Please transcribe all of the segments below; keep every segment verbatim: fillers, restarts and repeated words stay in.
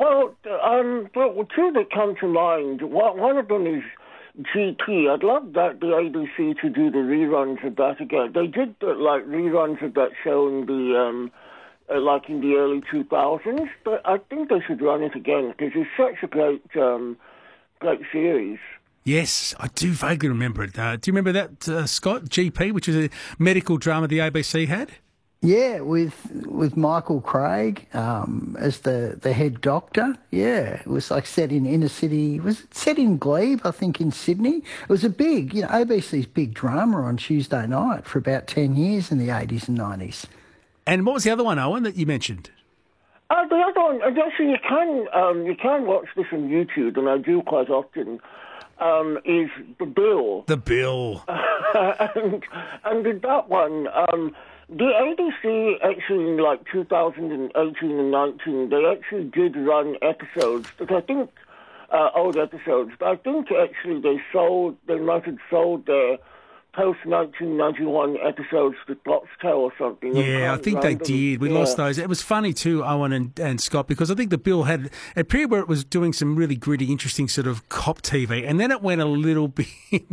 well, um, well, two that come to mind. One, one of them is G T. I'd love that the A B C to do the reruns of that again. They did uh, like reruns of that show in the um, uh, like in the early two thousands, but I think they should run it again because it's such a great um, great series. Yes, I do vaguely remember it. Uh, do you remember that, uh, Scott? G P, which is a medical drama the A B C had? Yeah, with with Michael Craig um, as the, the head doctor. Yeah, it was like set in inner city. Was it set in Glebe, I think, in Sydney? It was a big, you know, A B C's big drama on Tuesday night for about ten years in the eighties and nineties. And what was the other one, Owen, that you mentioned? Uh, the other one, actually, you can um, you can watch this on YouTube, and I do quite often. Um, is The Bill. The Bill. and and in that one. Um, The A B C actually in like two thousand eighteen and nineteen, they actually did run episodes, but I think, uh, old episodes, but I think actually they sold, they might have sold their post nineteen ninety-one episodes to Foxtel or something. Yeah, I think they them. did. We yeah. lost those. It was funny too, Owen and, and Scott, because I think The Bill had a period where it was doing some really gritty, interesting sort of cop T V, and then it went a little bit,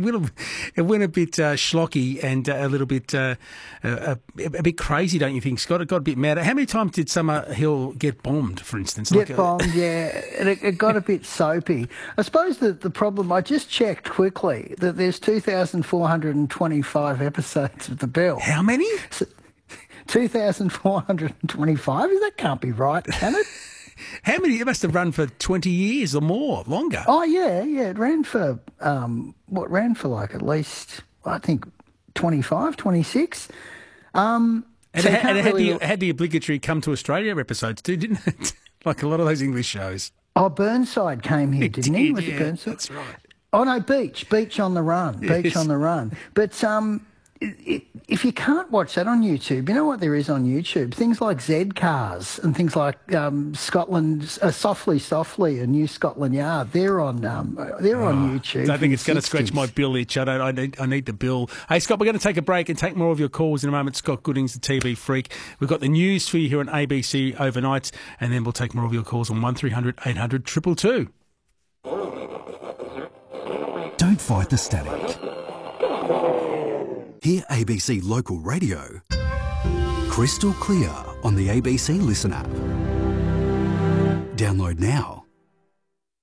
it went a bit uh, schlocky and uh, a little bit, uh, a, a bit crazy, don't you think, Scott? It got a bit mad. How many times did Summer Hill get bombed, for instance? Get like bombed, a... yeah. And it, it got a bit soapy. I suppose that the problem, I just checked quickly that there's two thousand four hundred twenty-five episodes of The Bill. How many? So, two thousand four hundred twenty-five? That can't be right, can it? How many? It must have run for twenty years or more, longer. Oh, yeah, yeah. It ran for, um, what, ran for like at least, I think, twenty-five, twenty-six. Um, and so it, had, and it really... had, the, had the obligatory Come to Australia episodes too, didn't it? Like a lot of those English shows. Oh, Burnside came here, it didn't did, he? Was yeah, it Burnside? That's right. Oh, no, Beach. Beach on the Run. Beach Yes. on the Run. But um, it, it, if you can't watch that on YouTube, you know what there is on YouTube? Things like Z Cars and things like um, Scotland, uh, Softly Softly and New Scotland Yard. They're on um, they're Oh, on YouTube. I think it's going to sixties. scratch my bill itch. I, don't, I, need, I need the bill. Hey, Scott, we're going to take a break and take more of your calls in a moment. Scott Goodings, the T V freak. We've got the news for you here on A B C Overnights, and then we'll take more of your calls on one three hundred eight hundred two two two. Don't fight the static. Hear A B C Local Radio crystal clear on the A B C Listen app. Download now.